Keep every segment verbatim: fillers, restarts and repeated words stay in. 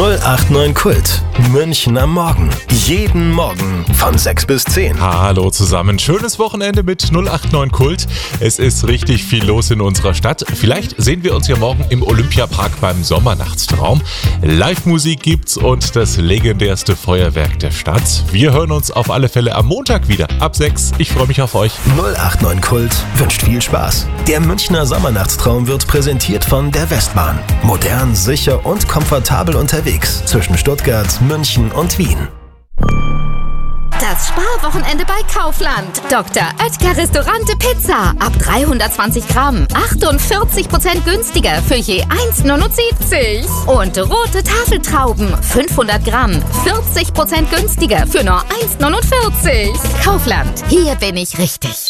null acht neun Kult. München am Morgen. Jeden Morgen von sechs bis zehn. Hallo zusammen. Schönes Wochenende mit null acht neun Kult. Es ist richtig viel los in unserer Stadt. Vielleicht sehen wir uns ja morgen im Olympiapark beim Sommernachtstraum. Live-Musik gibt's und das legendärste Feuerwerk der Stadt. Wir hören uns auf alle Fälle am Montag wieder. Ab sechs. Ich freue mich auf euch. null acht neun Kult wünscht viel Spaß. Der Münchner Sommernachtstraum wird präsentiert von der Westbahn. Modern, sicher und komfortabel unterwegs zwischen Stuttgart, München und Wien. Das Sparwochenende bei Kaufland. Doktor Oetker Restaurante Pizza. Ab dreihundertzwanzig Gramm. achtundvierzig Prozent günstiger für je eins neunundsiebzig. Und rote Tafeltrauben. fünfhundert Gramm. vierzig Prozent günstiger für nur eins neunundvierzig. Kaufland. Hier bin ich richtig.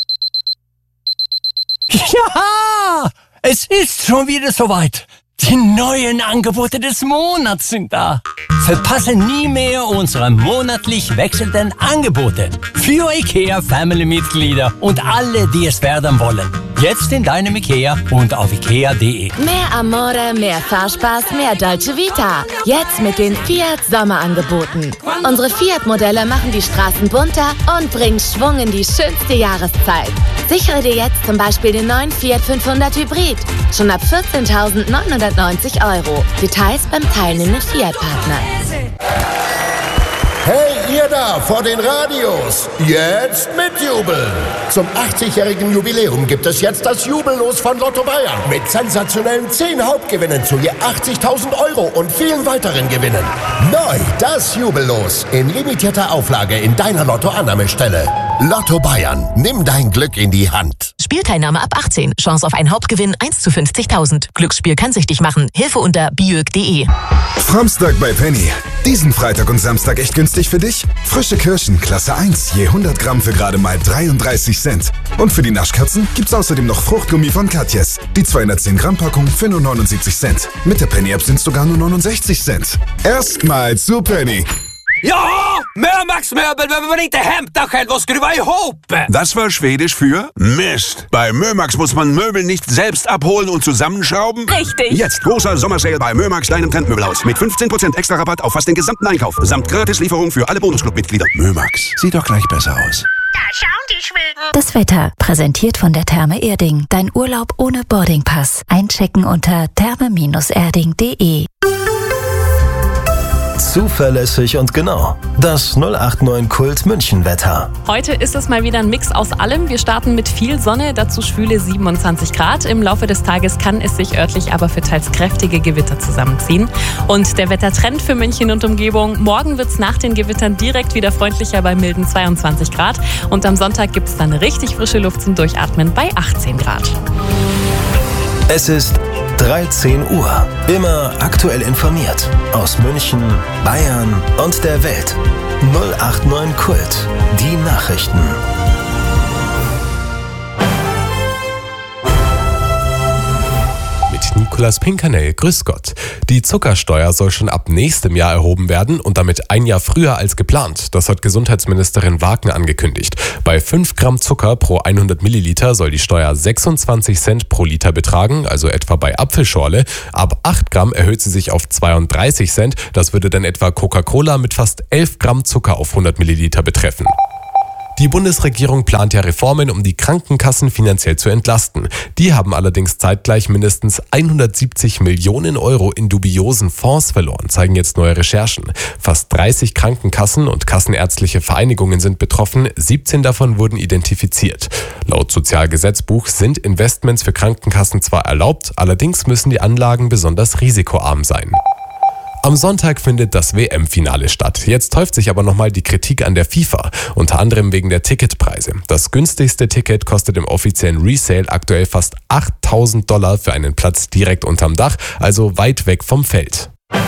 Ja, es ist schon wieder soweit. Die neuen Angebote des Monats sind da. Verpasse nie mehr unsere monatlich wechselnden Angebote für IKEA Family-Mitglieder und alle, die es werden wollen. Jetzt in deinem IKEA und auf ikea punkt de. Mehr Amore, mehr Fahrspaß, mehr Dolce Vita. Jetzt mit den Fiat Sommerangeboten. Unsere Fiat-Modelle machen die Straßen bunter und bringen Schwung in die schönste Jahreszeit. Sichere dir jetzt zum Beispiel den neuen Fiat fünfhundert Hybrid. Schon ab vierzehntausendneunhundertneunzig Euro. Details beim teilnehmenden Fiat-Partner. Hey, ihr da vor den Radios, jetzt mitjubeln! Zum achtzigjährigen Jubiläum gibt es jetzt das Jubellos von Lotto Bayern mit sensationellen zehn Hauptgewinnen zu je achtzigtausend Euro und vielen weiteren Gewinnen. Neu das Jubellos in limitierter Auflage in deiner Lotto-Annahmestelle. Lotto Bayern, nimm dein Glück in die Hand. Spielteilnahme ab achtzehn. Chance auf einen Hauptgewinn eins zu fünfzigtausend. Glücksspiel kann süchtig machen. Hilfe unter biög punkt de. Samstag bei Penny. Diesen Freitag und Samstag echt günstig für dich? Frische Kirschen, Klasse eins, je hundert Gramm für gerade mal dreiunddreißig Cent. Und für die Naschkatzen gibt's außerdem noch Fruchtgummi von Katjes. Die zweihundertzehn Gramm Packung für nur neunundsiebzig Cent. Mit der Penny-App sind's sogar nur neunundsechzig Cent. Erstmal zu Penny. Ja, Mömax-Möbel, wenn man nicht Hemdachel, was skruva ihop. Das war Schwedisch für Mist. Bei Mömax muss man Möbel nicht selbst abholen und zusammenschrauben. Richtig. Jetzt großer Sommersale bei Mömax kleinem Trendmöbelhaus mit fünfzehn Prozent extra Rabatt auf fast den gesamten Einkauf. Samt Gratislieferung für alle Bonusclub-Mitglieder. Mömax, sieht doch gleich besser aus. Da schauen die Schweden. Das Wetter, präsentiert von der Therme Erding. Dein Urlaub ohne Boardingpass. Einchecken unter therme erding punkt de. Zuverlässig und genau. Das null acht neun Kult München Wetter. Heute ist es mal wieder ein Mix aus allem. Wir starten mit viel Sonne, dazu schwüle siebenundzwanzig Grad. Im Laufe des Tages kann es sich örtlich aber für teils kräftige Gewitter zusammenziehen. Und der Wettertrend für München und Umgebung: Morgen wird es nach den Gewittern direkt wieder freundlicher bei milden zweiundzwanzig Grad. Und am Sonntag gibt es dann richtig frische Luft zum Durchatmen bei achtzehn Grad. Es ist dreizehn Uhr. Immer aktuell informiert. Aus München, Bayern und der Welt. null acht neun Kult. Die Nachrichten. Nikolaus Pinkernell, grüß Gott. Die Zuckersteuer soll schon ab nächstem Jahr erhoben werden und damit ein Jahr früher als geplant. Das hat Gesundheitsministerin Wagner angekündigt. Bei fünf Gramm Zucker pro hundert Milliliter soll die Steuer sechsundzwanzig Cent pro Liter betragen, also etwa bei Apfelschorle. Ab acht Gramm erhöht sie sich auf zweiunddreißig Cent. Das würde dann etwa Coca-Cola mit fast elf Gramm Zucker auf hundert Milliliter betreffen. Die Bundesregierung plant ja Reformen, um die Krankenkassen finanziell zu entlasten. Die haben allerdings zeitgleich mindestens hundertsiebzig Millionen Euro in dubiosen Fonds verloren, zeigen jetzt neue Recherchen. Fast dreißig Krankenkassen und kassenärztliche Vereinigungen sind betroffen, siebzehn davon wurden identifiziert. Laut Sozialgesetzbuch sind Investments für Krankenkassen zwar erlaubt, allerdings müssen die Anlagen besonders risikoarm sein. Am Sonntag findet das W M-Finale statt. Jetzt häuft sich aber nochmal die Kritik an der FIFA, unter anderem wegen der Ticketpreise. Das günstigste Ticket kostet im offiziellen Resale aktuell fast achttausend Dollar für einen Platz direkt unterm Dach, also weit weg vom Feld.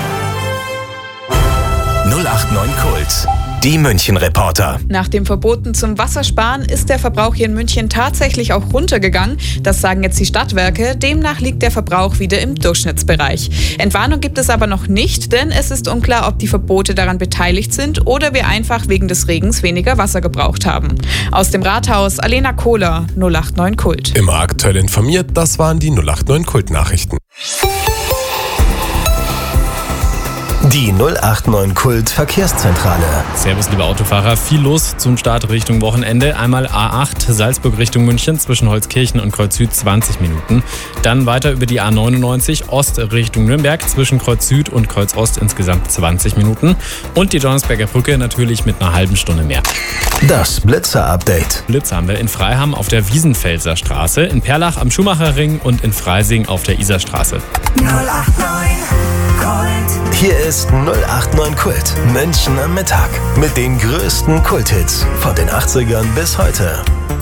null acht neun Kult. Die München-Reporter. Nach dem Verboten zum Wassersparen ist der Verbrauch hier in München tatsächlich auch runtergegangen. Das sagen jetzt die Stadtwerke. Demnach liegt der Verbrauch wieder im Durchschnittsbereich. Entwarnung gibt es aber noch nicht, denn es ist unklar, ob die Verbote daran beteiligt sind oder wir einfach wegen des Regens weniger Wasser gebraucht haben. Aus dem Rathaus, Alena Kohler, null acht neun Kult. Immer aktuell informiert, das waren die null acht neun Kult-Nachrichten. Die null acht neun Kult Verkehrszentrale. Servus, liebe Autofahrer. Viel los zum Start Richtung Wochenende. Einmal A acht, Salzburg Richtung München, zwischen Holzkirchen und Kreuz Süd zwanzig Minuten. Dann weiter über die A neunundneunzig, Ost Richtung Nürnberg, zwischen Kreuz Süd und Kreuz Ost insgesamt zwanzig Minuten. Und die Donnersberger Brücke natürlich mit einer halben Stunde mehr. Das Blitzer-Update. Blitzer haben wir in Freiham auf der Wiesenfelser Straße, in Perlach am Schumacherring und in Freising auf der Isarstraße. null acht neun Kult. Hier ist null acht neun Kult. München am Mittag. Mit den größten Kulthits von den achtzigern bis heute.